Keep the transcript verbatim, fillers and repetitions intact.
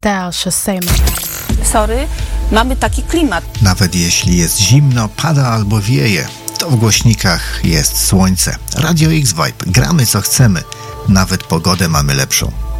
Dalsze Sejmy. Sorry, mamy taki klimat. Nawet jeśli jest zimno, pada albo wieje, to w głośnikach jest słońce. Radio X Vibe. Gramy co chcemy. Nawet pogodę mamy lepszą.